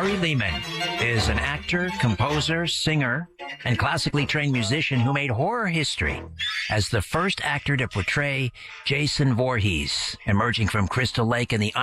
Ari Lehman is an actor, composer, singer, and classically trained musician who made horror history as the first actor to portray Jason Voorhees, emerging from Crystal Lake in the